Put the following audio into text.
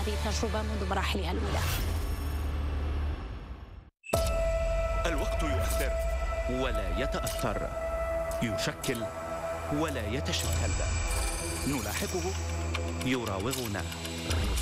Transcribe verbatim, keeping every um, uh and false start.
هذه التجربة منذ مراحلها الأولى. الوقت يؤثر ولا يتأثر، يشكل ولا يتشكل، نلاحقه يراوغنا.